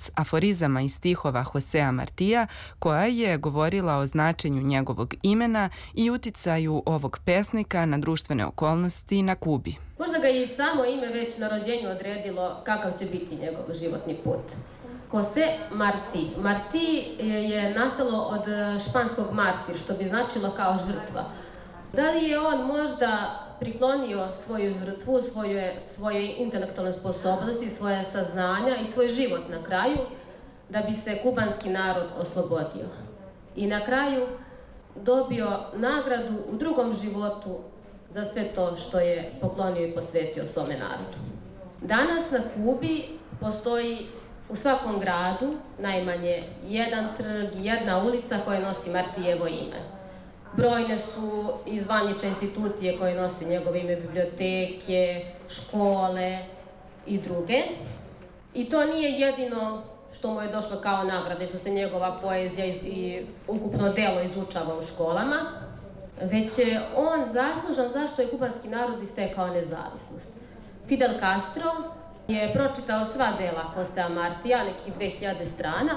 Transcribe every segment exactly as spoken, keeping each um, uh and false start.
niz aforizama i stihova Josea Martija, koja je govorila o značenju njegovog imena i uticaju ovog pesnika na društvene okolnosti na Kubi. Možda ga je i samo ime već na rođenju odredilo kakav će biti njegov životni put. José Martí. Martí je nastalo od španskog martir, što bi značilo kao žrtva. Da li je on možda priklonio svoju žrtvu, svoje, svoje intelektualne sposobnosti, svoje saznanja i svoj život na kraju, da bi se kubanski narod oslobodio. I na kraju dobio nagradu u drugom životu za sve to što je poklonio i posvetio svome narodu. Danas na Kubi postoji u svakom gradu najmanje jedan trg, jedna ulica koja nosi Martijevo ime. Brojne su i zvanične institucije koje nose njegovo ime, biblioteke, škole i druge. I to nije jedino što mu je došlo kao nagrada, što se njegova poezija i ukupno delo izučava u školama, već je on zaslužan zašto je kubanski narod istekao nezavisnost. Fidel Castro je pročitao sva dela Josea Martija, nekih dve hiljade strana,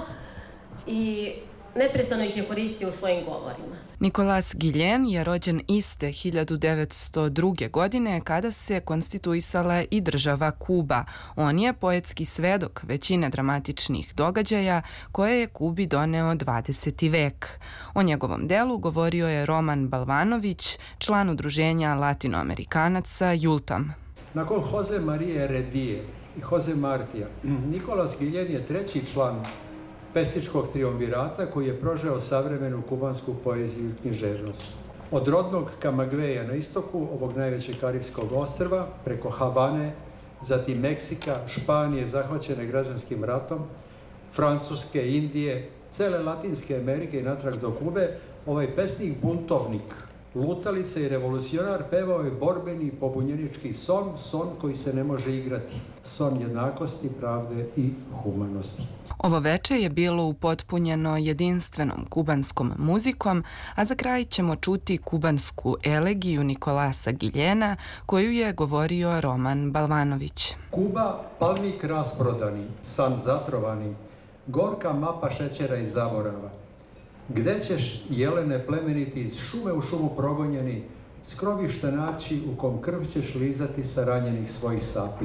i neprestano ih je koristio u svojim govorima. Nicolás Guillén je rođen iste hiljadu devetsto druge. godine kada se konstituisala i država Kuba. On je poetski svedok većine dramatičnih događaja koje je Kubi doneo dvadeseti vek. O njegovom delu govorio je Roman Balvanović, član udruženja latinoamerikanaca Jultam. Nakon Jose Marije Redije i Jose Martija, Nicolás Guillén je treći član pesničkog triumvirata koji je prožeo savremenu kubansku poeziju i književnost. Od rodnog Camagveja na istoku, ovog najvećeg karibskog ostrva, preko Havane, zatim Meksika, Španije zahvaćene građanskim ratom, Francuske, Indije, cele Latinske Amerike i natrag do Kube, ovaj pesnik buntovnik, lutalica i revolucionar pevao je borbeni pobunjenički son, son koji se ne može igrati, son jednakosti, pravde i humanosti. Ovo veče je bilo upotpunjeno jedinstvenom kubanskom muzikom, a za kraj ćemo čuti kubansku elegiju Nicolasa Guilléna, koju je govorio Roman Balvanović. Kuba, palmik rasprodani, san zatrovani, gorka mapa šećera i zaborava. Gde ćeš, jelene plemeniti, iz šume u šumu progonjeni, skrovište naći u kom krv ćeš lizati sa ranjenih svojih sapi.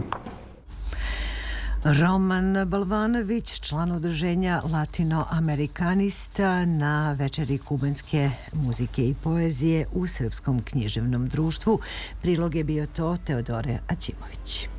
Roman Balvanović, član udruženja latinoamerikanista na večeri kubanske muzike i poezije u Srpskom književnom društvu. Prilog je bio to Teodore Aćimović.